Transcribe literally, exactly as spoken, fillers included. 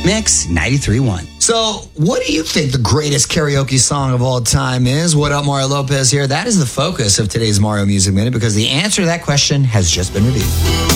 Mix ninety-three point one. So, what do you think the greatest karaoke song of all time is? What up, Mario Lopez here. That is the focus of today's Mario Music Minute because the answer to that question has just been revealed.